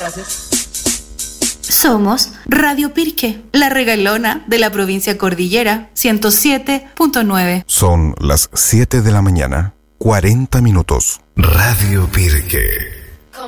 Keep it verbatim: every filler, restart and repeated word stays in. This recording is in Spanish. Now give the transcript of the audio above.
Gracias. Somos Radio Pirque, la regalona de la provincia Cordillera, ciento siete punto nueve. Son las siete de la mañana, cuarenta minutos. Radio Pirque.